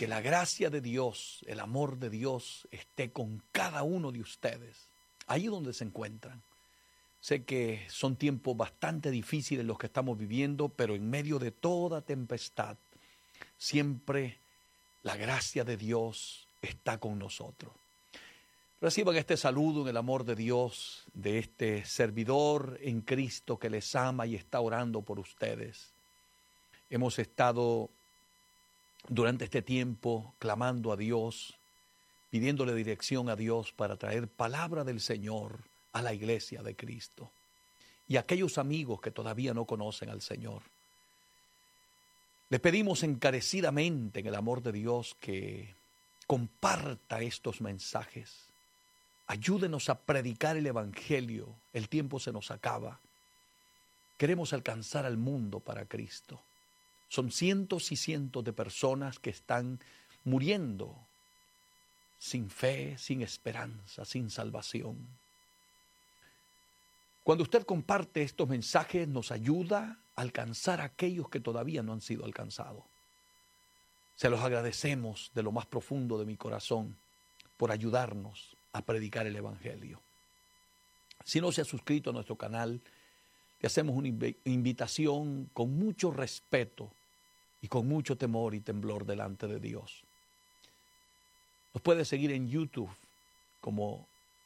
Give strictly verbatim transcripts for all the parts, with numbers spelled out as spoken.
que la gracia de Dios, el amor de Dios esté con cada uno de ustedes, ahí donde se encuentran. Sé que son tiempos bastante difíciles los que estamos viviendo, pero en medio de toda tempestad, siempre la gracia de Dios está con nosotros. Reciban este saludo en el amor de Dios, de este servidor en Cristo que les ama y está orando por ustedes. Hemos estado durante este tiempo clamando a Dios, pidiéndole dirección a Dios para traer palabra del Señor a la iglesia de Cristo y a aquellos amigos que todavía no conocen al Señor. Le pedimos encarecidamente en el amor de Dios que comparta estos mensajes. Ayúdenos a predicar el Evangelio. El tiempo se nos acaba. Queremos alcanzar al mundo para Cristo. Son cientos y cientos de personas que están muriendo sin fe, sin esperanza, sin salvación. Cuando usted comparte estos mensajes, nos ayuda a alcanzar a aquellos que todavía no han sido alcanzados. Se los agradecemos de lo más profundo de mi corazón por ayudarnos a predicar el Evangelio. Si no se ha suscrito a nuestro canal, le hacemos una invitación con mucho respeto y con mucho temor y temblor delante de Dios. Nos puede seguir en YouTube como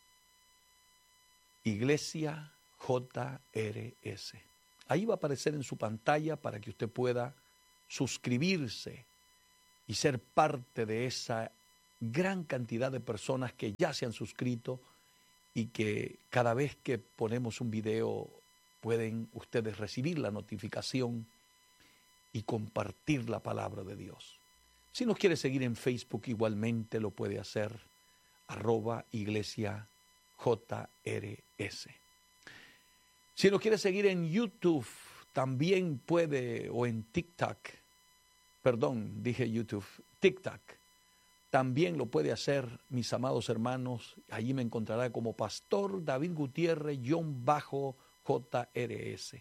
Iglesia J R S. Ahí va a aparecer en su pantalla para que usted pueda suscribirse y ser parte de esa gran cantidad de personas que ya se han suscrito y que cada vez que ponemos un video pueden ustedes recibir la notificación y compartir la palabra de Dios. Si nos quiere seguir en Facebook igualmente lo puede hacer, arroba Iglesia J R S. Si nos quiere seguir en YouTube también puede, o en TikTok, perdón, dije YouTube, TikTok, también lo puede hacer, mis amados hermanos. Allí me encontrará como Pastor David Gutiérrez, guión bajo J R S.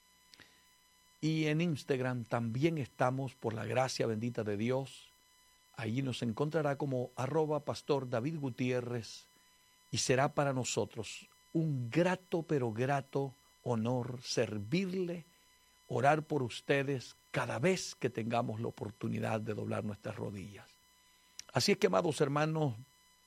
Y en Instagram también estamos, por la gracia bendita de Dios. Allí nos encontrará como arroba Pastor David Gutiérrez. Y será para nosotros un grato, pero grato honor servirle, orar por ustedes cada vez que tengamos la oportunidad de doblar nuestras rodillas. Así es que, amados hermanos,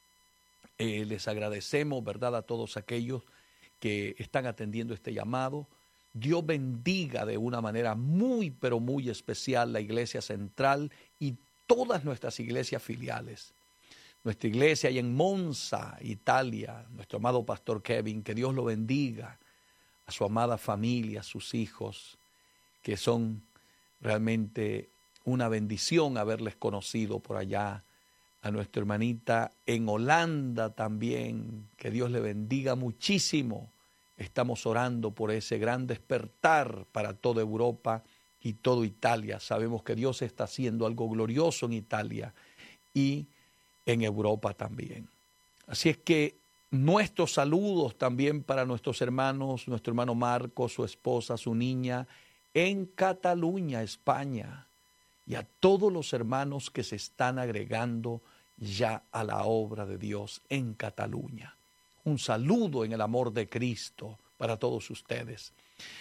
eh, les agradecemos, ¿verdad?, a todos aquellos que están atendiendo este llamado. Dios bendiga de una manera muy, pero muy especial la Iglesia Central y todas nuestras iglesias filiales. Nuestra iglesia allá en Monza, Italia, nuestro amado Pastor Kevin, que Dios lo bendiga, a su amada familia, a sus hijos, que son realmente una bendición haberles conocido por allá. A nuestra hermanita en Holanda también, que Dios le bendiga muchísimo. Estamos orando por ese gran despertar para toda Europa y toda Italia. Sabemos que Dios está haciendo algo glorioso en Italia y en Europa también. Así es que nuestros saludos también para nuestros hermanos, nuestro hermano Marcos, su esposa, su niña, en Cataluña, España, y a todos los hermanos que se están agregando ya a la obra de Dios en Cataluña. Un saludo en el amor de Cristo para todos ustedes.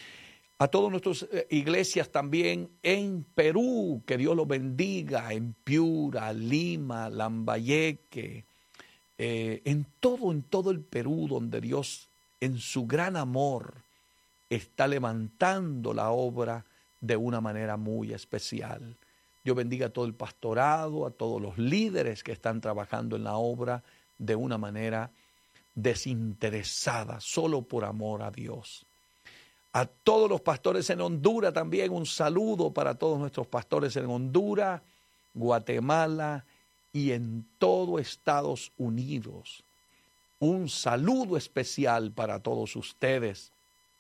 A todas nuestras iglesias también en Perú, que Dios los bendiga, en Piura, Lima, Lambayeque, eh, en todo, en todo el Perú, donde Dios en su gran amor está levantando la obra de una manera muy especial. Dios bendiga a todo el pastorado, a todos los líderes que están trabajando en la obra de una manera desinteresada, solo por amor a Dios. A todos los pastores en Honduras también un saludo para todos nuestros pastores en Honduras, Guatemala y en todo Estados Unidos. Un saludo especial para todos ustedes.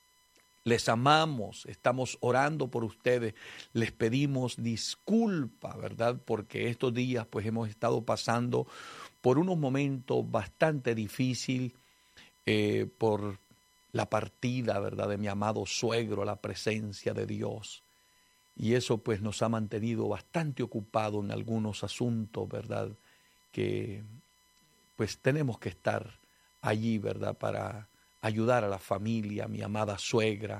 Les amamos, estamos orando por ustedes, les pedimos disculpa, ¿verdad? Porque estos días pues hemos estado pasando por unos momentos bastante difíciles eh, por la partida, ¿verdad?, de mi amado suegro, la presencia de Dios. y eso pues nos ha mantenido bastante ocupados en algunos asuntos, ¿verdad? Que pues tenemos que estar allí, ¿verdad? Para ayudar a la familia, a mi amada suegra,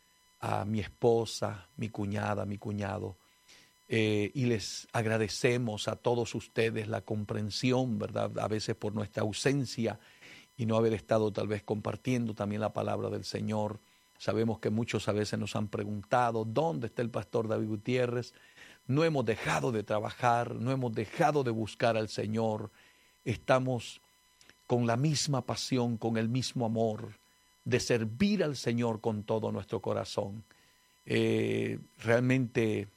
a mi esposa, mi cuñada, mi cuñado. Eh, y les agradecemos a todos ustedes la comprensión, ¿verdad? A veces por nuestra ausencia y no haber estado tal vez compartiendo también la palabra del Señor. Sabemos que muchos a veces nos han preguntado, ¿dónde está el pastor David Gutiérrez? No hemos dejado de trabajar, no hemos dejado de buscar al Señor. Estamos con la misma pasión, con el mismo amor de servir al Señor con todo nuestro corazón. Eh, realmente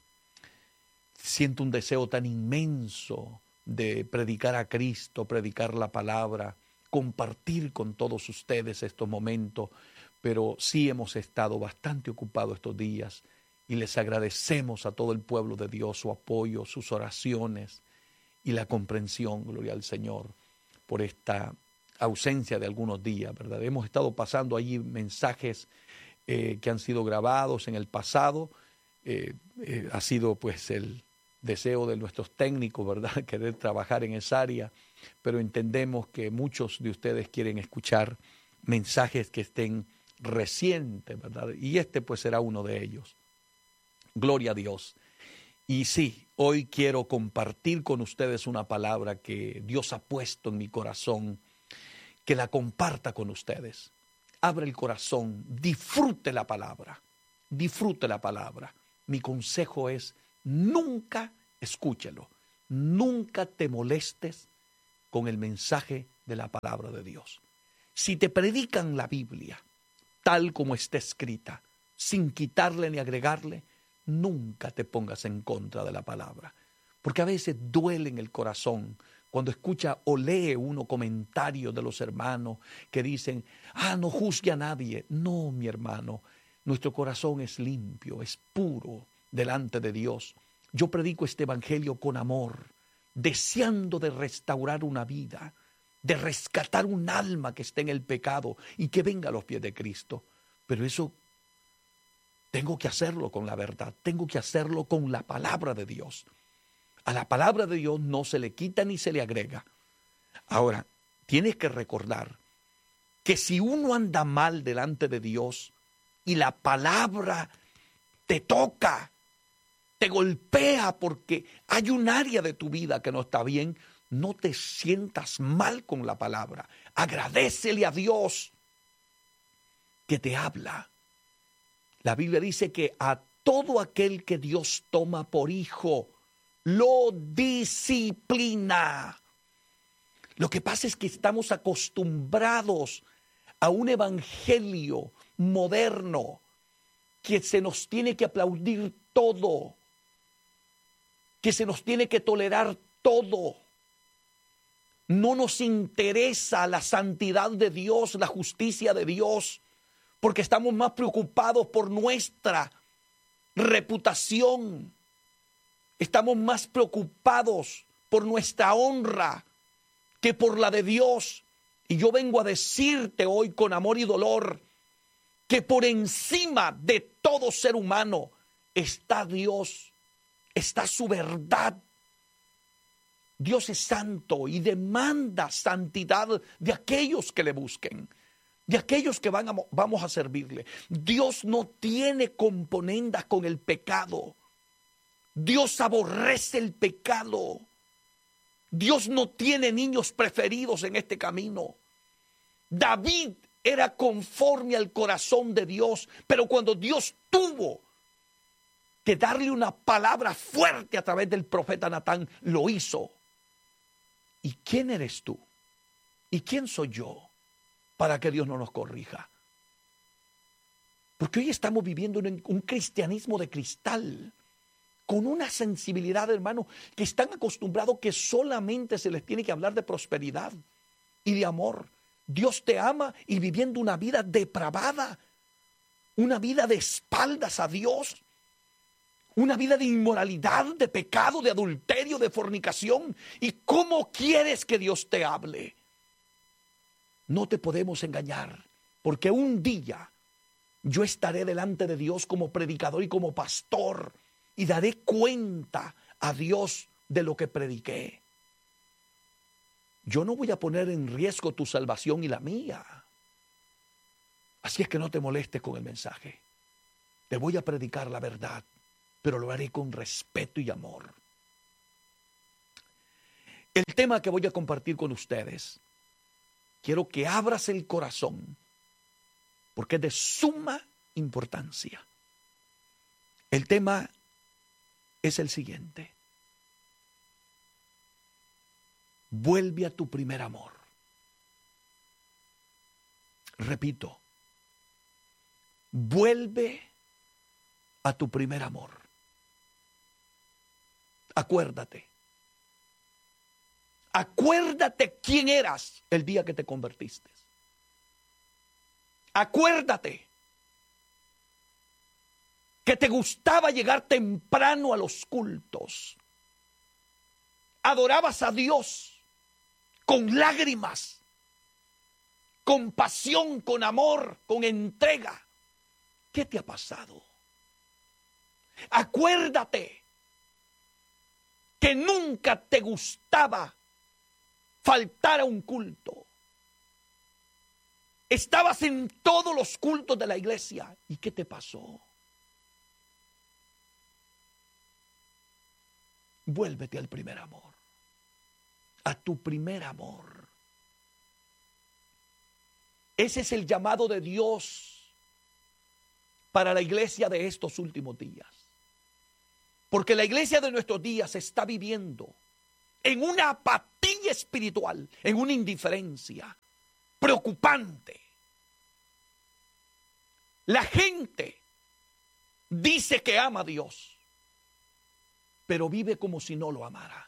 siento un deseo tan inmenso de predicar a Cristo, predicar la palabra, compartir con todos ustedes estos momentos, pero sí hemos estado bastante ocupados estos días y les agradecemos a todo el pueblo de Dios su apoyo, sus oraciones y la comprensión, gloria al Señor, por esta ausencia de algunos días, ¿verdad? Hemos estado pasando allí mensajes eh, que han sido grabados en el pasado, eh, eh, ha sido pues el deseo de nuestros técnicos, ¿verdad? Querer trabajar en esa área, pero entendemos que muchos de ustedes quieren escuchar mensajes que estén recientes, ¿verdad? Y este pues será uno de ellos. Gloria a Dios. Y sí, hoy quiero compartir con ustedes una palabra que Dios ha puesto en mi corazón, que la comparta con ustedes. Abre el corazón, disfrute la palabra, disfrute la palabra. Mi consejo es, nunca escúchelo, nunca te molestes con el mensaje de la palabra de Dios. Si te predican la Biblia tal como está escrita, sin quitarle ni agregarle, nunca te pongas en contra de la palabra, porque a veces duele en el corazón cuando escucha o lee uno comentarios de los hermanos que dicen, ah, no juzgue a nadie. No, mi hermano, nuestro corazón es limpio, es puro delante de Dios. Yo predico este evangelio con amor, deseando de restaurar una vida, de rescatar un alma que esté en el pecado y que venga a los pies de Cristo. Pero eso tengo que hacerlo con la verdad, tengo que hacerlo con la palabra de Dios. A la palabra de Dios no se le quita ni se le agrega. Ahora, tienes que recordar que si uno anda mal delante de Dios y la palabra te toca, te golpea porque hay un área de tu vida que no está bien, no te sientas mal con la palabra. Agradécele a Dios que te habla. La Biblia dice que a todo aquel que Dios toma por hijo, lo disciplina. Lo que pasa es que estamos acostumbrados a un evangelio moderno que se nos tiene que aplaudir todo, que se nos tiene que tolerar todo. No nos interesa la santidad de Dios, la justicia de Dios, porque estamos más preocupados por nuestra reputación. Estamos más preocupados por nuestra honra que por la de Dios. Y yo vengo a decirte hoy con amor y dolor que por encima de todo ser humano está Dios, está su verdad. Dios es santo y demanda santidad de aquellos que le busquen, de aquellos que van a, vamos a servirle. Dios no tiene componendas con el pecado. Dios aborrece el pecado. Dios no tiene niños preferidos en este camino. David era conforme al corazón de Dios, pero cuando Dios tuvo que darle una palabra fuerte a través del profeta Natán, lo hizo. ¿Y quién eres tú? ¿Y quién soy yo para que Dios no nos corrija? Porque hoy estamos viviendo un, un cristianismo de cristal, con una sensibilidad, hermano, que están acostumbrados que solamente se les tiene que hablar de prosperidad y de amor. Dios te ama y viviendo una vida depravada, una vida de espaldas a Dios, una vida de inmoralidad, de pecado, de adulterio, de fornicación. ¿Y cómo quieres que Dios te hable? No te podemos engañar, porque un día yo estaré delante de Dios como predicador y como pastor, y daré cuenta a Dios de lo que prediqué. Yo no voy a poner en riesgo tu salvación y la mía. Así es que no te molestes con el mensaje. Te voy a predicar la verdad, pero lo haré con respeto y amor. El tema que voy a compartir con ustedes, quiero que abras el corazón, porque es de suma importancia. El tema es el siguiente: vuelve a tu primer amor. Repito, vuelve a tu primer amor. Acuérdate. Acuérdate quién eras el día que te convertiste. Acuérdate que te gustaba llegar temprano a los cultos. Adorabas a Dios con lágrimas, con pasión, con amor, con entrega. ¿Qué te ha pasado? Acuérdate que nunca te gustaba faltar a un culto. Estabas en todos los cultos de la iglesia. ¿Y qué te pasó? Vuélvete al primer amor. A tu primer amor. Ese es el llamado de Dios para la iglesia de estos últimos días. Porque la iglesia de nuestros días está viviendo en una apatía espiritual, en una indiferencia preocupante. La gente dice que ama a Dios, pero vive como si no lo amara.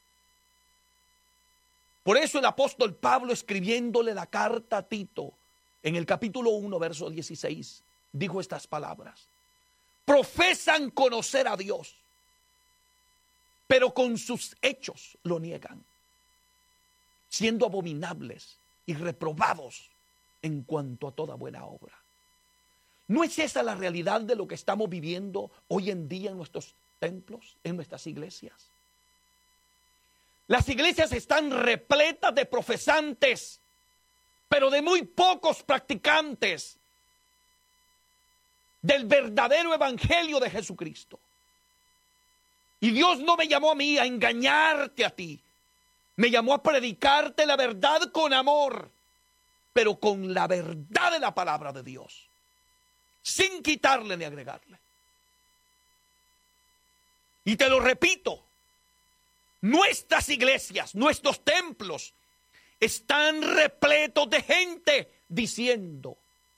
Por eso el apóstol Pablo, escribiéndole la carta a Tito, en el capítulo uno, verso dieciséis, dijo estas palabras: profesan conocer a Dios, pero con sus hechos lo niegan, siendo abominables y reprobados en cuanto a toda buena obra. ¿No es esa la realidad de lo que estamos viviendo hoy en día en nuestros templos, en nuestras iglesias? Las iglesias están repletas de profesantes, pero de muy pocos practicantes del verdadero evangelio de Jesucristo. Y Dios no me llamó a mí a engañarte a ti. Me llamó a predicarte la verdad con amor, pero con la verdad de la palabra de Dios, sin quitarle ni agregarle. Y te lo repito, nuestras iglesias, nuestros templos están repletos de gente diciendo,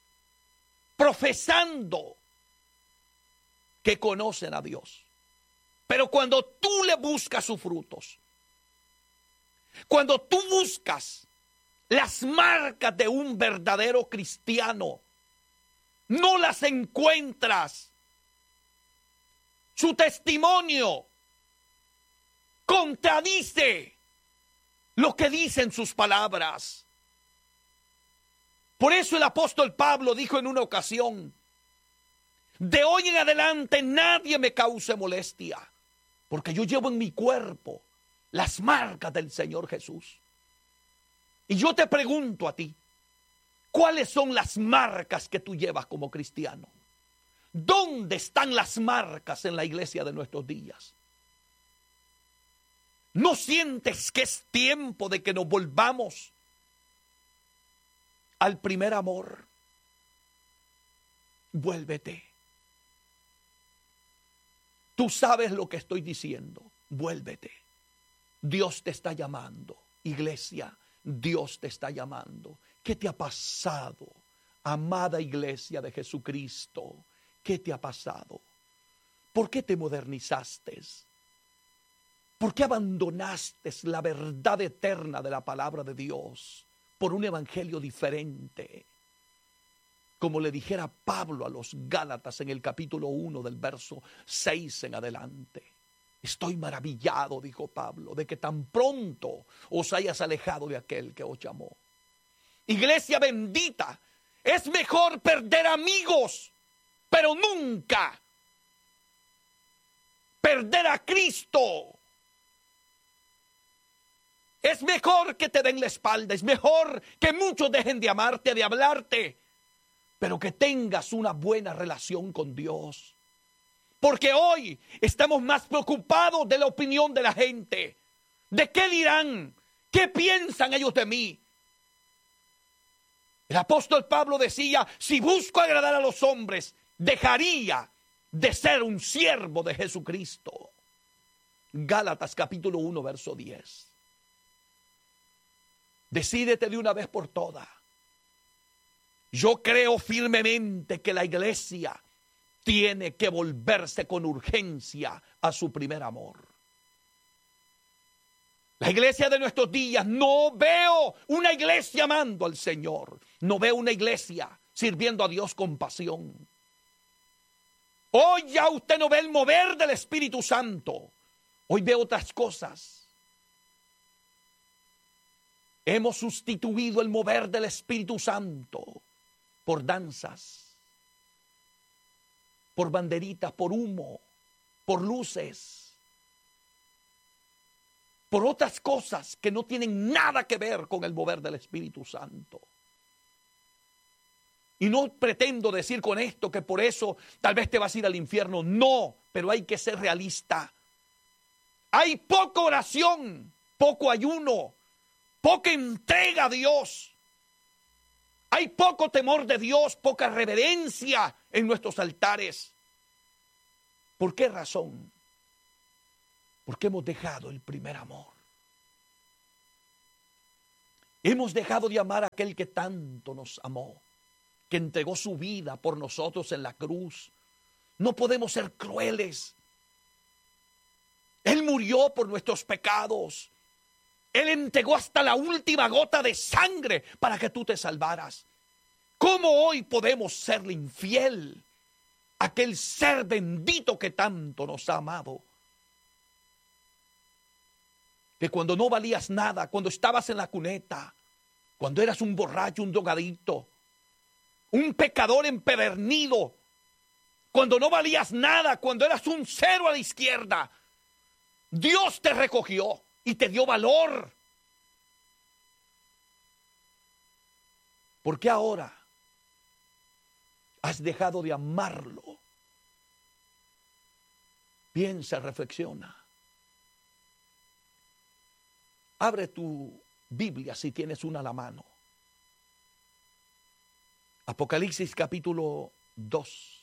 profesando que conocen a Dios. Pero cuando tú le buscas sus frutos, cuando tú buscas las marcas de un verdadero cristiano, no las encuentras. Su testimonio contradice lo que dicen sus palabras. Por eso el apóstol Pablo dijo en una ocasión: de hoy en adelante nadie me cause molestia, porque yo llevo en mi cuerpo las marcas del Señor Jesús. Y yo te pregunto a ti, ¿cuáles son las marcas que tú llevas como cristiano? ¿Dónde están las marcas en la iglesia de nuestros días? ¿No sientes que es tiempo de que nos volvamos al primer amor? Vuélvete. Tú sabes lo que estoy diciendo. Vuélvete. Dios te está llamando. Iglesia, Dios te está llamando. ¿Qué te ha pasado, amada iglesia de Jesucristo? ¿Qué te ha pasado? ¿Por qué te modernizaste? ¿Por qué abandonaste la verdad eterna de la palabra de Dios por un evangelio diferente? Como le dijera Pablo a los Gálatas en el capítulo uno del verso seis en adelante. Estoy maravillado, dijo Pablo, de que tan pronto os hayas alejado de aquel que os llamó. Iglesia bendita, es mejor perder amigos, pero nunca perder a Cristo. Es mejor que te den la espalda, es mejor que muchos dejen de amarte, de hablarte, pero que tengas una buena relación con Dios. Porque hoy estamos más preocupados de la opinión de la gente, de qué dirán, qué piensan ellos de mí. El apóstol Pablo decía, si busco agradar a los hombres, dejaría de ser un siervo de Jesucristo. Gálatas capítulo uno, verso diez. Decídete de una vez por todas. Yo creo firmemente que la iglesia tiene que volverse con urgencia a su primer amor. La iglesia de nuestros días, no veo una iglesia amando al Señor. No veo una iglesia sirviendo a Dios con pasión. Hoy ya usted no ve el mover del Espíritu Santo. Hoy ve otras cosas. Hemos sustituido el mover del Espíritu Santo por danzas, por banderitas, por humo, por luces, por otras cosas que no tienen nada que ver con el mover del Espíritu Santo. Y no pretendo decir con esto que por eso tal vez te vas a ir al infierno. No, pero hay que ser realista. Hay poca oración, poco ayuno, poca entrega a Dios. Hay poco temor de Dios, poca reverencia en nuestros altares. ¿Por qué razón? Porque hemos dejado el primer amor. Hemos dejado de amar a aquel que tanto nos amó, que entregó su vida por nosotros en la cruz. No podemos ser crueles. Él murió por nuestros pecados. Él entregó hasta la última gota de sangre para que tú te salvaras. ¿Cómo hoy podemos serle infiel a aquel ser bendito que tanto nos ha amado? Que cuando no valías nada, cuando estabas en la cuneta, cuando eras un borracho, un drogadicto, un pecador empedernido, cuando no valías nada, cuando eras un cero a la izquierda, Dios te recogió y te dio valor. ¿Por qué ahora has dejado de amarlo? Piensa, reflexiona. Abre tu Biblia si tienes una a la mano. Apocalipsis capítulo dos.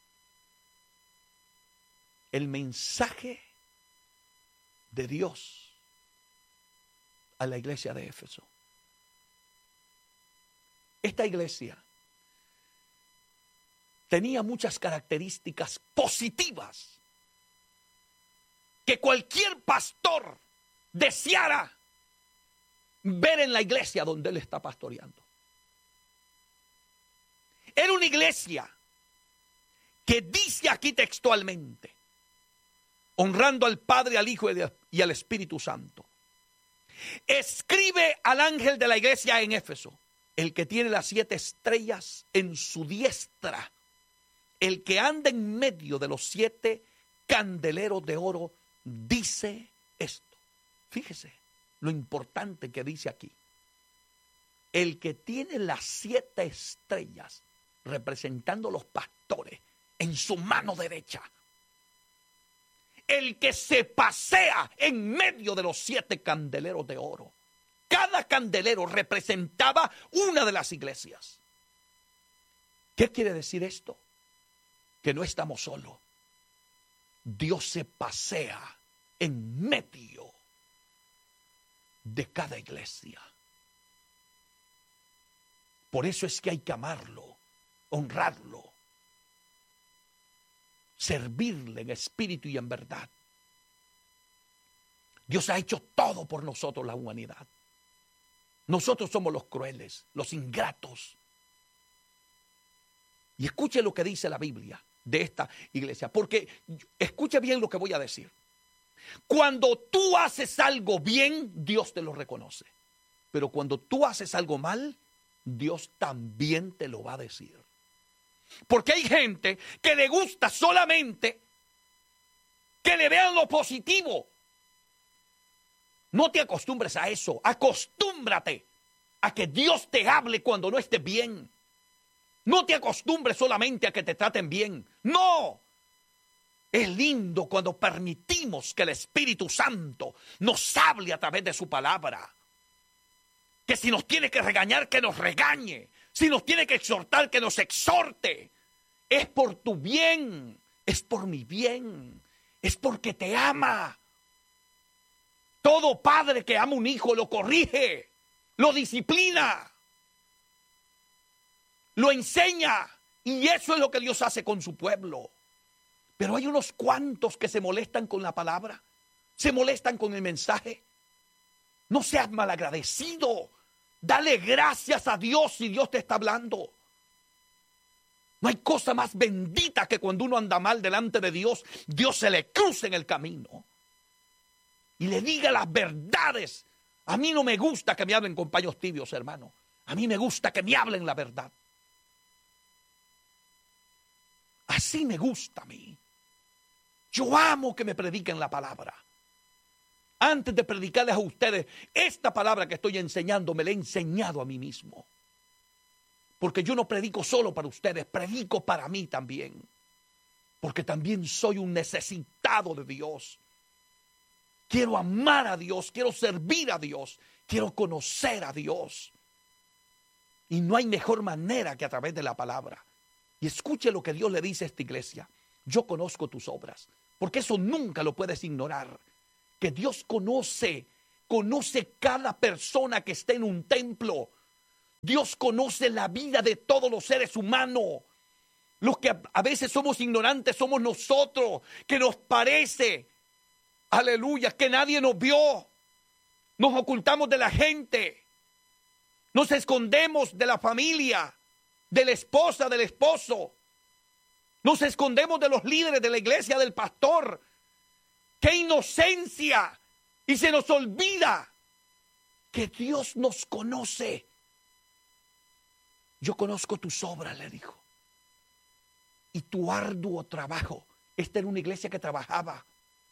El mensaje de Dios a la iglesia de Éfeso. Esta iglesia tenía muchas características positivas que cualquier pastor deseara ver en la iglesia donde él está pastoreando. Era una iglesia que dice aquí textualmente, honrando al Padre, al Hijo y al Espíritu Santo. Escribe al ángel de la iglesia en Éfeso, el que tiene las siete estrellas en su diestra, el que anda en medio de los siete candeleros de oro, dice esto. Fíjese lo importante que dice aquí. El que tiene las siete estrellas, representando los pastores, en su mano derecha. El que se pasea en medio de los siete candeleros de oro. Cada candelero representaba una de las iglesias. ¿Qué quiere decir esto? Que no estamos solos. Dios se pasea en medio de cada iglesia. Por eso es que hay que amarlo, honrarlo, servirle en espíritu y en verdad. Dios ha hecho todo por nosotros, la humanidad. Nosotros somos los crueles, los ingratos. Y escuche lo que dice la Biblia de esta iglesia, porque escuche bien lo que voy a decir. Cuando tú haces algo bien, Dios te lo reconoce. Pero cuando tú haces algo mal, Dios también te lo va a decir. Porque hay gente que le gusta solamente que le vean lo positivo. No te acostumbres a eso, acostúmbrate a que Dios te hable cuando no estés bien. No te acostumbres solamente a que te traten bien. No. Es lindo cuando permitimos que el Espíritu Santo nos hable a través de su palabra. Que si nos tiene que regañar, que nos regañe. Si nos tiene que exhortar, que nos exhorte. Es por tu bien, es por mi bien, es porque te ama. Todo padre que ama a un hijo lo corrige, lo disciplina, lo enseña. Y eso es lo que Dios hace con su pueblo. Pero hay unos cuantos que se molestan con la palabra, se molestan con el mensaje. No seas malagradecido. Dale gracias a Dios si Dios te está hablando. No hay cosa más bendita que cuando uno anda mal delante de Dios, Dios se le cruce en el camino y le diga las verdades. A mí no me gusta que me hablen con paños tibios, hermano. A mí me gusta que me hablen la verdad. Así me gusta a mí. Yo amo que me prediquen la palabra. Antes de predicarles a ustedes, esta palabra que estoy enseñando me la he enseñado a mí mismo. Porque yo no predico solo para ustedes, predico para mí también. Porque también soy un necesitado de Dios. Quiero amar a Dios, quiero servir a Dios, quiero conocer a Dios. Y no hay mejor manera que a través de la palabra. Y escuche lo que Dios le dice a esta iglesia. Yo conozco tus obras, porque eso nunca lo puedes ignorar. Que Dios conoce, conoce cada persona que esté en un templo. Dios conoce la vida de todos los seres humanos. Los que a veces somos ignorantes somos nosotros, que nos parece, aleluya, que nadie nos vio. Nos ocultamos de la gente. Nos escondemos de la familia, de la esposa, del esposo. Nos escondemos de los líderes de la iglesia, del pastor. ¡Qué inocencia! Y se nos olvida que Dios nos conoce. Yo conozco tus obras, le dijo, y tu arduo trabajo. Esta era una iglesia que trabajaba.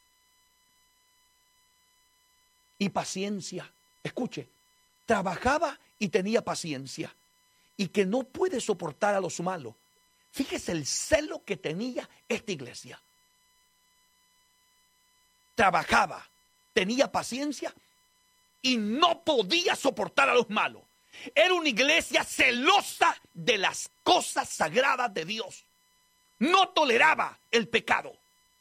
Y paciencia. Escuche, trabajaba y tenía paciencia. Y que no puede soportar a los malos. Fíjese el celo que tenía esta iglesia. Trabajaba, tenía paciencia y no podía soportar a los malos. Era una iglesia celosa de las cosas sagradas de Dios. No toleraba el pecado.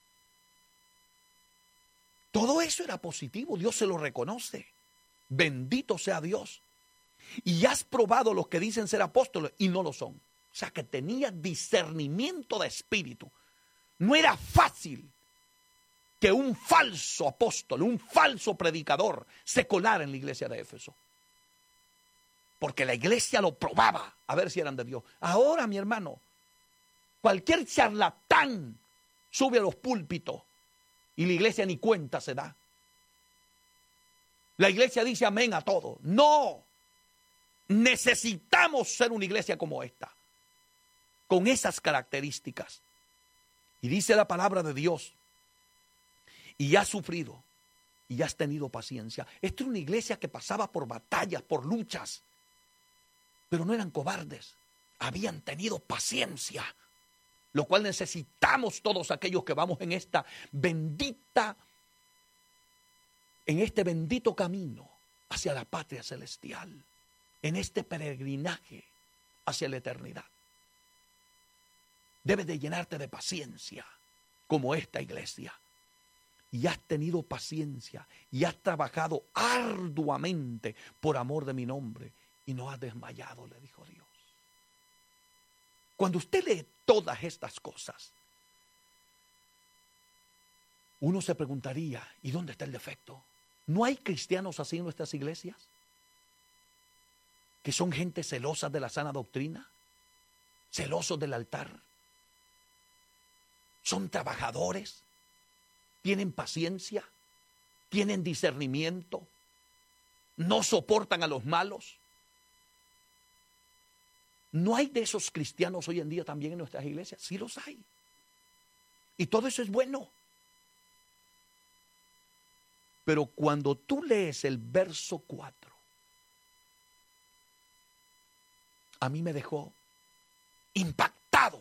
Todo eso era positivo, Dios se lo reconoce. Bendito sea Dios. Y has probado los que dicen ser apóstoles y no lo son. O sea que tenía discernimiento de espíritu. No era fácil que un falso apóstol, un falso predicador se colara en la iglesia de Éfeso. Porque la iglesia lo probaba a ver si eran de Dios. Ahora, mi hermano, cualquier charlatán sube a los púlpitos y la iglesia ni cuenta se da. La iglesia dice amén a todo. No, necesitamos ser una iglesia como esta, con esas características. Y dice la palabra de Dios, y has sufrido, y has tenido paciencia. Esta es una iglesia que pasaba por batallas, por luchas, pero no eran cobardes, habían tenido paciencia, lo cual necesitamos todos aquellos que vamos en esta bendita, en este bendito camino hacia la patria celestial, en este peregrinaje hacia la eternidad. Debes de llenarte de paciencia como esta iglesia. Y has tenido paciencia y has trabajado arduamente por amor de mi nombre y no has desmayado, le dijo Dios. Cuando usted lee todas estas cosas, uno se preguntaría, ¿y dónde está el defecto? ¿No hay cristianos así en nuestras iglesias? Que son gente celosa de la sana doctrina, celosos del altar, son trabajadores, tienen paciencia, tienen discernimiento, no soportan a los malos. ¿No hay de esos cristianos hoy en día también en nuestras iglesias? Sí los hay. Y todo eso es bueno. Pero cuando tú lees el verso cuatro, a mí me dejó impactado.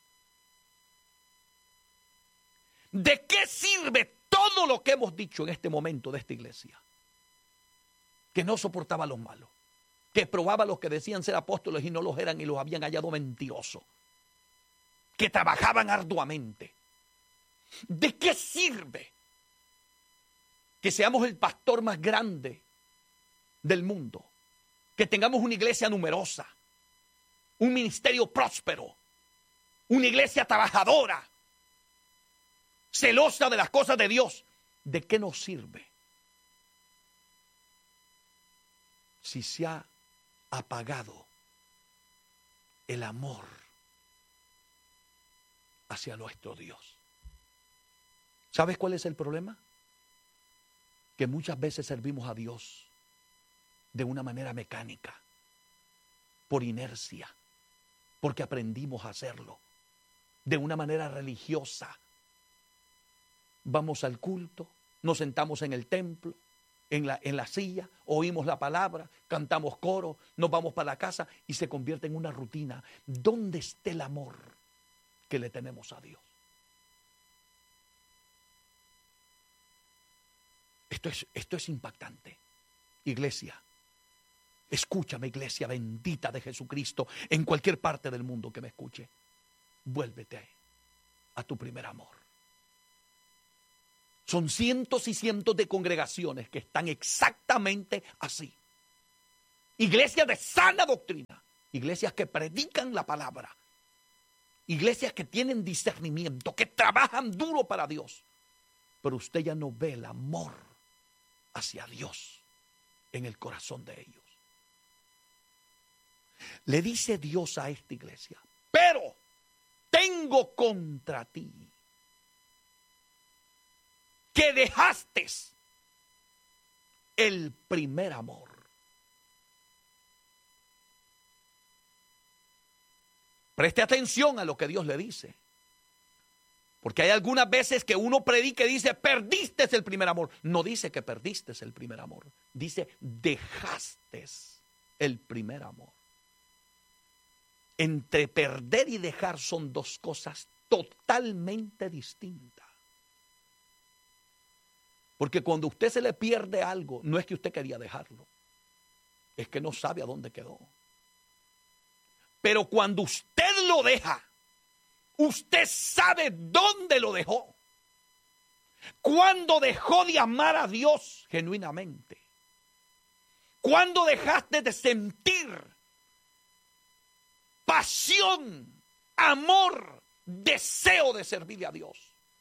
¿De qué sirve todo lo que hemos dicho en este momento de esta iglesia? Que no soportaba a los malos, que probaba a los que decían ser apóstoles y no los eran y los habían hallado mentirosos, que trabajaban arduamente. ¿De qué sirve que seamos el pastor más grande del mundo, que tengamos una iglesia numerosa, un ministerio próspero, una iglesia trabajadora, celosa de las cosas de Dios? ¿De qué nos sirve si se ha apagado el amor hacia nuestro Dios? ¿Sabes cuál es el problema? Que muchas veces servimos a Dios de una manera mecánica, por inercia, porque aprendimos a hacerlo, de una manera religiosa. Vamos al culto, nos sentamos en el templo, en la, en la silla, oímos la palabra, cantamos coro, nos vamos para la casa y se convierte en una rutina. ¿Dónde está el amor que le tenemos a Dios? Esto es, esto es impactante. Iglesia, escúchame, iglesia bendita de Jesucristo, en cualquier parte del mundo que me escuche. Vuélvete a tu primer amor. Son cientos y cientos de congregaciones que están exactamente así. Iglesias de sana doctrina, iglesias que predican la palabra, iglesias que tienen discernimiento, que trabajan duro para Dios, pero usted ya no ve el amor hacia Dios en el corazón de ellos. Le dice Dios a esta iglesia: pero tengo contra ti que dejaste el primer amor. Preste atención a lo que Dios le dice. Porque hay algunas veces que uno predica y dice, perdiste el primer amor. No dice que perdiste el primer amor. Dice, dejaste el primer amor. Entre perder y dejar son dos cosas totalmente distintas. Porque cuando a usted se le pierde algo, no es que usted quería dejarlo, es que no sabe a dónde quedó. Pero cuando usted lo deja, usted sabe dónde lo dejó. Cuando dejó de amar a Dios genuinamente. Cuando dejaste de sentir pasión, amor, deseo de servirle a Dios.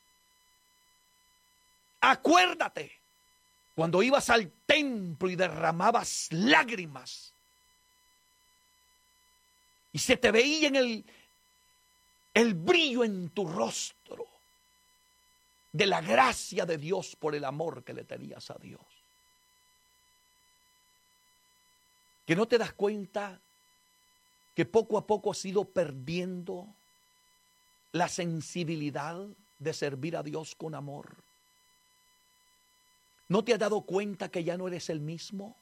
Acuérdate, cuando ibas al templo y derramabas lágrimas y se te veía en el, el brillo en tu rostro de la gracia de Dios por el amor que le tenías a Dios. Que no te das cuenta que poco a poco has ido perdiendo la sensibilidad de servir a Dios con amor. ¿No te has dado cuenta que ya no eres el mismo?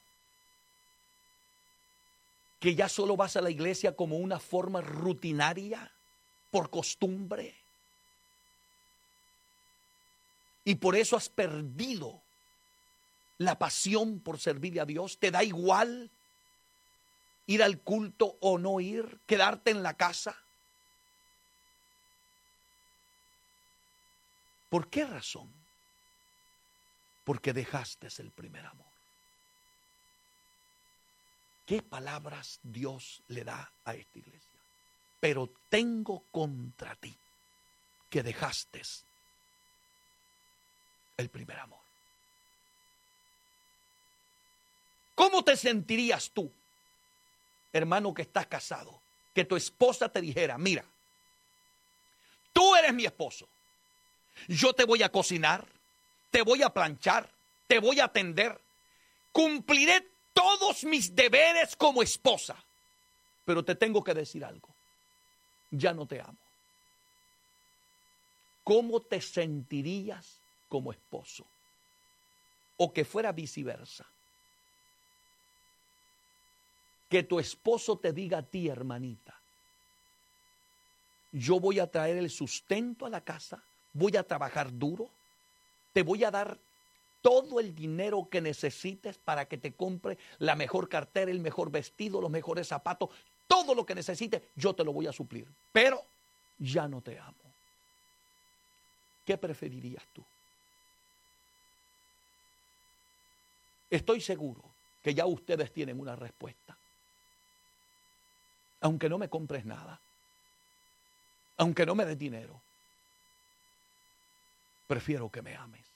Que ya solo vas a la iglesia como una forma rutinaria, por costumbre. Y por eso has perdido la pasión por servirle a Dios. Te da igual ir al culto o no ir, quedarte en la casa. ¿Por qué razón? Porque dejaste el primer amor. ¿Qué palabras Dios le da a esta iglesia? Pero tengo contra ti que dejaste el primer amor. ¿Cómo te sentirías tú, hermano que estás casado, que tu esposa te dijera, mira, tú eres mi esposo, yo te voy a cocinar, te voy a planchar, te voy a atender, cumpliré todos mis deberes como esposa, pero te tengo que decir algo, ya no te amo? ¿Cómo te sentirías como esposo? o que fuera viceversa, que tu esposo te diga a ti, hermanita, yo voy a traer el sustento a la casa, voy a trabajar duro, te voy a dar todo el dinero que necesites para que te compre la mejor cartera, el mejor vestido, los mejores zapatos, todo lo que necesites, yo te lo voy a suplir. Pero ya no te amo. ¿Qué preferirías tú? Estoy seguro que ya ustedes tienen una respuesta. Aunque no me compres nada, aunque no me des dinero, prefiero que me ames.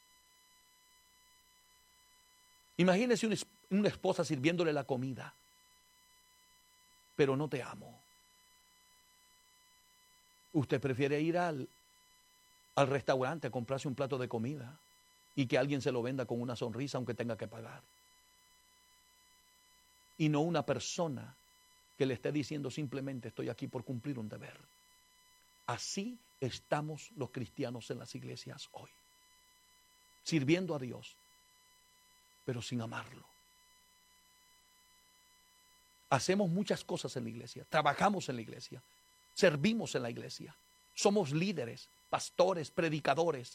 Imagínese una, una esposa sirviéndole la comida, pero no te amo. Usted prefiere ir al, al restaurante a comprarse un plato de comida y que alguien se lo venda con una sonrisa aunque tenga que pagar. Y no una persona que le esté diciendo simplemente estoy aquí por cumplir un deber. Así estamos los cristianos en las iglesias hoy, sirviendo a Dios, pero sin amarlo. Hacemos muchas cosas en la iglesia, trabajamos en la iglesia, servimos en la iglesia, somos líderes, pastores, predicadores,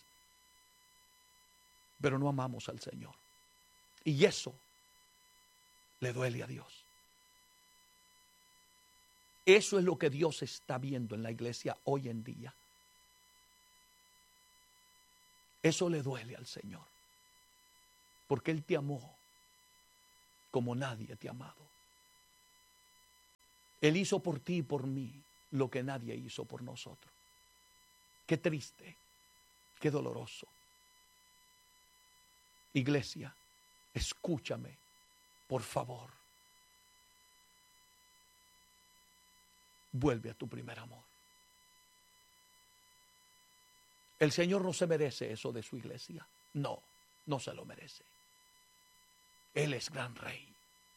pero no amamos al Señor. Y eso le duele a Dios. Eso es lo que Dios está viendo en la iglesia hoy en día. Eso le duele al Señor. Porque Él te amó como nadie te ha amado. Él hizo por ti y por mí lo que nadie hizo por nosotros. Qué triste, qué doloroso. Iglesia, escúchame, por favor. Vuelve a tu primer amor. El Señor no se merece eso de su iglesia. No, no se lo merece. Él es gran rey.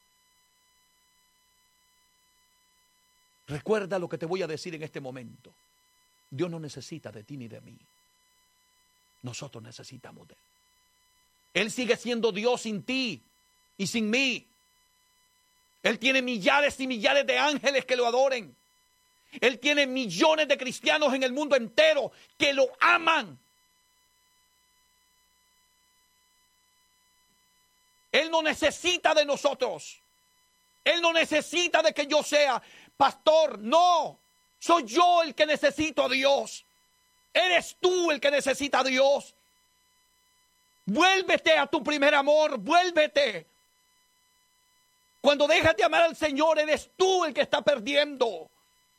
Recuerda lo que te voy a decir en este momento. Dios no necesita de ti ni de mí. Nosotros necesitamos de Él. Él sigue siendo Dios sin ti y sin mí. Él tiene millares y millares de ángeles que lo adoren. Él tiene millones de cristianos en el mundo entero que lo aman. Él no necesita de nosotros. Él no necesita de que yo sea pastor. No, soy yo el que necesito a Dios. Eres tú el que necesita a Dios. Vuélvete a tu primer amor, vuélvete. Cuando dejas de amar al Señor, eres tú el que está perdiendo.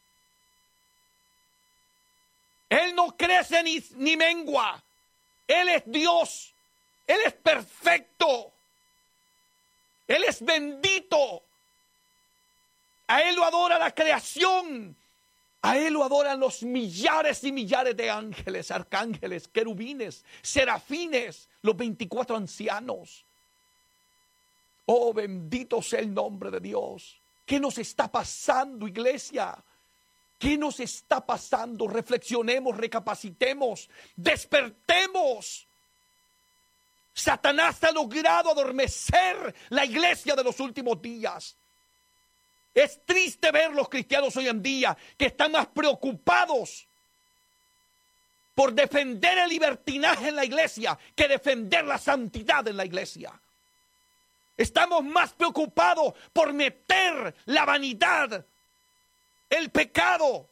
Él no crece ni, ni mengua. Él es Dios. Él es perfecto. Él es bendito. A Él lo adora la creación. A Él lo adoran los millares y millares de ángeles, arcángeles, querubines, serafines, los veinticuatro ancianos. Oh, bendito sea el nombre de Dios. ¿Qué nos está pasando, iglesia? ¿Qué nos está pasando? Reflexionemos, recapacitemos, despertemos. Satanás ha logrado adormecer la iglesia de los últimos días. Es triste ver los cristianos hoy en día que están más preocupados por defender el libertinaje en la iglesia que defender la santidad en la iglesia. Estamos más preocupados por meter la vanidad, el pecado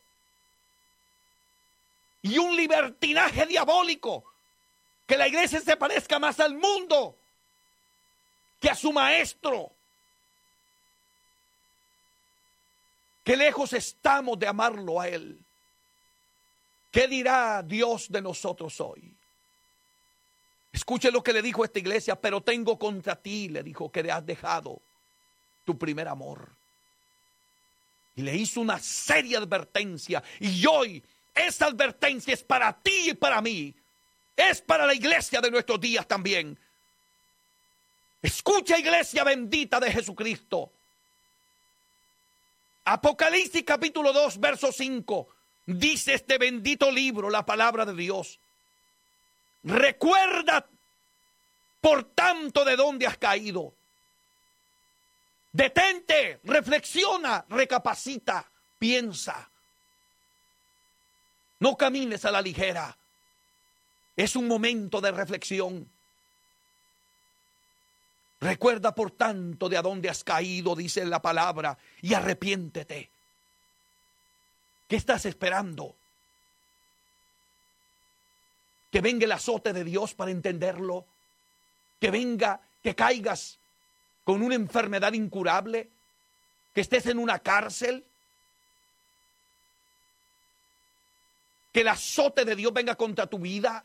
y un libertinaje diabólico, que la iglesia se parezca más al mundo que a su maestro. Qué lejos estamos de amarlo a Él. ¿Qué dirá Dios de nosotros hoy? Escuche lo que le dijo a esta iglesia. Pero tengo contra ti, le dijo, que le has dejado tu primer amor. Y le hizo una seria advertencia. Y hoy esa advertencia es para ti y para mí. Es para la iglesia de nuestros días también. Escucha, iglesia bendita de Jesucristo. Apocalipsis capítulo dos, verso cinco. Dice este bendito libro, la palabra de Dios. Recuerda Por tanto, ¿de dónde has caído? Detente, reflexiona, recapacita, piensa. No camines a la ligera. Es un momento de reflexión. Recuerda, por tanto, de a dónde has caído, dice la palabra, y arrepiéntete. ¿Qué estás esperando? Que venga el azote de Dios para entenderlo. Que venga, que caigas con una enfermedad incurable. Que estés en una cárcel. Que el azote de Dios venga contra tu vida.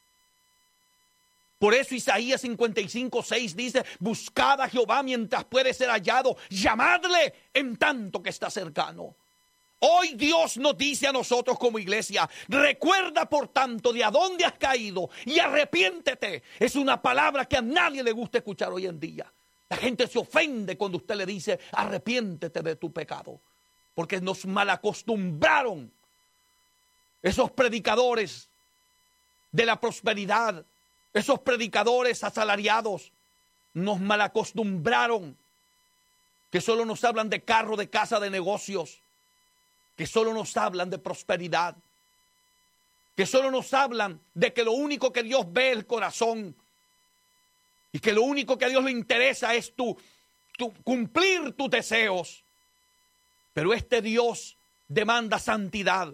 Por eso Isaías cincuenta y cinco, seis dice: buscad a Jehová mientras puede ser hallado, llamadle en tanto que está cercano. Hoy Dios nos dice a nosotros como iglesia: recuerda por tanto de a dónde has caído y arrepiéntete. Es una palabra que a nadie le gusta escuchar hoy en día. La gente se ofende cuando usted le dice: arrepiéntete de tu pecado, porque nos malacostumbraron esos predicadores de la prosperidad. Esos predicadores asalariados nos malacostumbraron, que solo nos hablan de carro, de casa, de negocios, que solo nos hablan de prosperidad, que solo nos hablan de que lo único que Dios ve es el corazón y que lo único que a Dios le interesa es tu, tu cumplir tus deseos. Pero este Dios demanda santidad,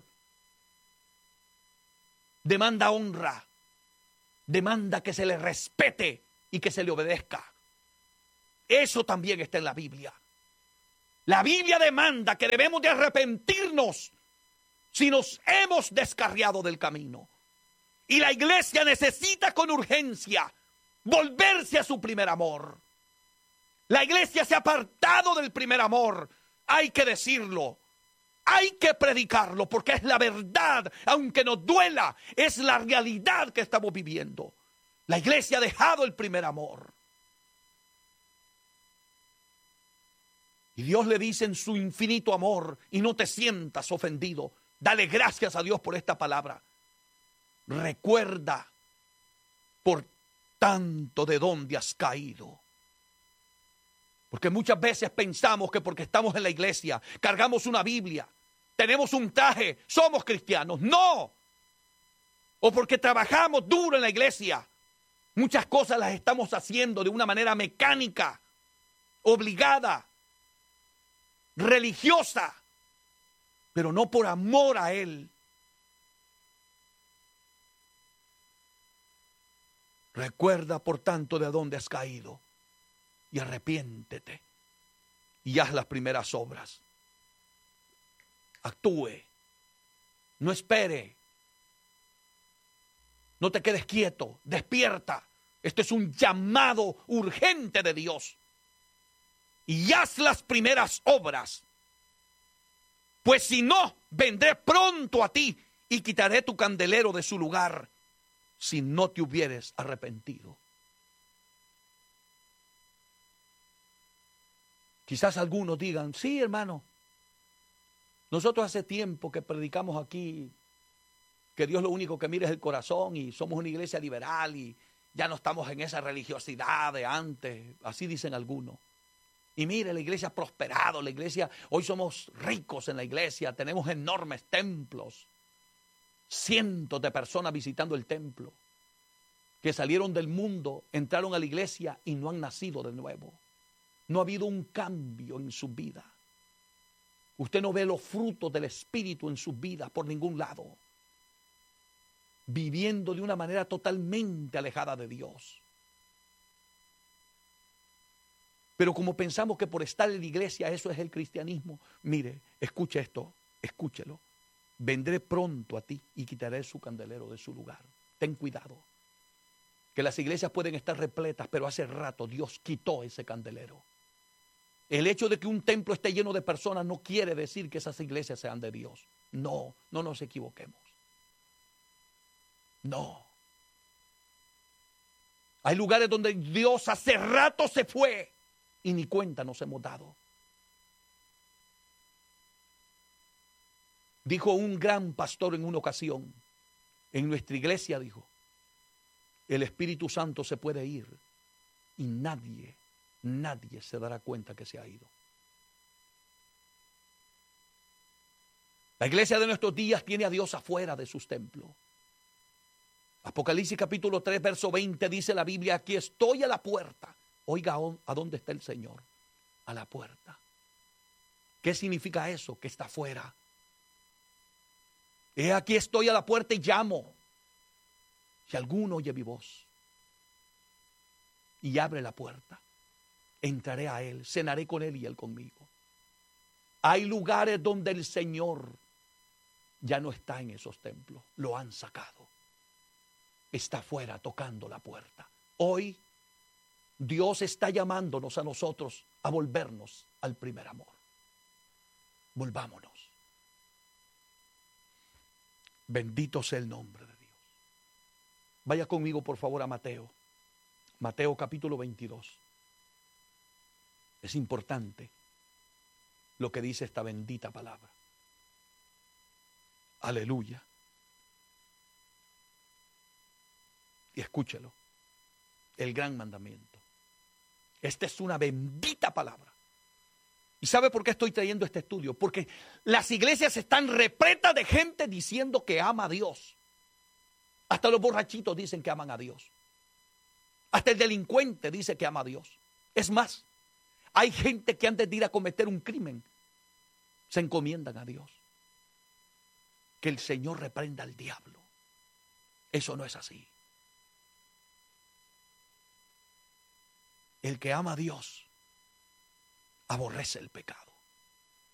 demanda honra, demanda que se le respete y que se le obedezca. Eso también está en la Biblia. La Biblia demanda que debemos de arrepentirnos si nos hemos descarriado del camino. Y la iglesia necesita con urgencia volverse a su primer amor. La iglesia se ha apartado del primer amor. Hay que decirlo. Hay que predicarlo porque es la verdad, aunque nos duela, es la realidad que estamos viviendo. La iglesia ha dejado el primer amor. Y Dios le dice en su infinito amor, y no te sientas ofendido, dale gracias a Dios por esta palabra. Recuerda por tanto de dónde has caído. Porque muchas veces pensamos que porque estamos en la iglesia, cargamos una Biblia, tenemos un traje, somos cristianos. ¡No! O porque trabajamos duro en la iglesia. Muchas cosas las estamos haciendo de una manera mecánica, obligada, religiosa, pero no por amor a Él. Recuerda, por tanto, de dónde has caído y arrepiéntete y haz las primeras obras. Actúe, no espere, no te quedes quieto, despierta. Este es un llamado urgente de Dios. Y haz las primeras obras, pues si no, vendré pronto a ti y quitaré tu candelero de su lugar, si no te hubieres arrepentido. Quizás algunos digan: sí, hermano, nosotros hace tiempo que predicamos aquí que Dios lo único que mira es el corazón y somos una iglesia liberal y ya no estamos en esa religiosidad de antes, así dicen algunos. Y mire, la iglesia ha prosperado, la iglesia, hoy somos ricos en la iglesia, tenemos enormes templos, cientos de personas visitando el templo, que salieron del mundo, entraron a la iglesia y no han nacido de nuevo. No ha habido un cambio en su vida. Usted no ve los frutos del Espíritu en sus vidas por ningún lado. Viviendo de una manera totalmente alejada de Dios. Pero como pensamos que por estar en la iglesia eso es el cristianismo, mire, escuche esto, escúchelo. Vendré pronto a ti y quitaré su candelero de su lugar. Ten cuidado. Que las iglesias pueden estar repletas, pero hace rato Dios quitó ese candelero. El hecho de que un templo esté lleno de personas no quiere decir que esas iglesias sean de Dios. No, no nos equivoquemos. No. Hay lugares donde Dios hace rato se fue y ni cuenta nos hemos dado. Dijo un gran pastor en una ocasión, en nuestra iglesia dijo: el Espíritu Santo se puede ir, y nadie, nadie se dará cuenta que se ha ido. La iglesia de nuestros días tiene a Dios afuera de sus templos. Apocalipsis capítulo tres, verso veinte dice la Biblia, aquí estoy a la puerta. Oiga, ¿a dónde está el Señor? A la puerta. ¿Qué significa eso? Que está afuera. He aquí estoy a la puerta y llamo. Si alguno oye mi voz y abre la puerta, entraré a él, cenaré con él y él conmigo. Hay lugares donde el Señor ya no está en esos templos, lo han sacado. Está afuera tocando la puerta. Hoy Dios está llamándonos a nosotros a volvernos al primer amor. Volvámonos. Bendito sea el nombre de Dios. Vaya conmigo por favor a Mateo. Mateo capítulo veintidós. Es importante lo que dice esta bendita palabra. Aleluya. Y escúchelo. El gran mandamiento. Esta es una bendita palabra. ¿Y sabe por qué estoy trayendo este estudio? Porque las iglesias están repletas de gente diciendo que ama a Dios. Hasta los borrachitos dicen que aman a Dios. Hasta el delincuente dice que ama a Dios. Es más, hay gente que antes de ir a cometer un crimen, se encomiendan a Dios. Que el Señor reprenda al diablo. Eso no es así. El que ama a Dios aborrece el pecado.